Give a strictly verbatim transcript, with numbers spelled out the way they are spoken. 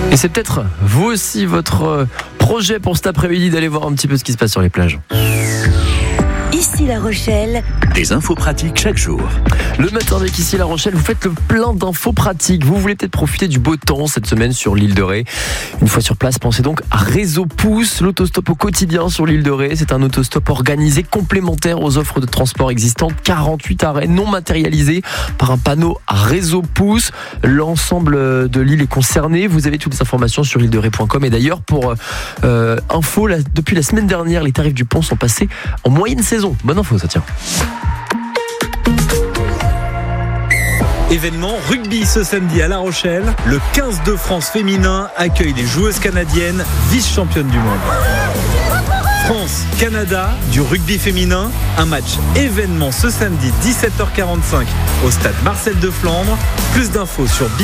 Et c'est peut-être vous aussi votre projet pour cet après-midi d'aller voir un petit peu ce qui se passe sur les plages. Ici La Rochelle, des infos pratiques chaque jour. Le matin avec Ici La Rochelle, vous faites le plein d'infos pratiques. Vous voulez peut-être profiter du beau temps cette semaine sur l'île de Ré. Une fois sur place, pensez donc à Réseau Pouce, l'autostop au quotidien sur l'île de Ré. C'est un autostop organisé complémentaire aux offres de transport existantes. quarante-huit arrêts non matérialisés par un panneau à Réseau Pouce. L'ensemble de l'île est concerné. Vous avez toutes les informations sur l'île de ré point com. Et d'ailleurs, pour euh, info, là, depuis la semaine dernière, les tarifs du pont sont passés en moyenne saison. Bonne info, ça tient. Événement rugby ce samedi à La Rochelle. Le quinze de France féminin accueille les joueuses canadiennes vice-championnes du monde. France-Canada du rugby féminin. Un match événement ce samedi dix-sept heures quarante-cinq au stade Marcel de Flandre. Plus d'infos sur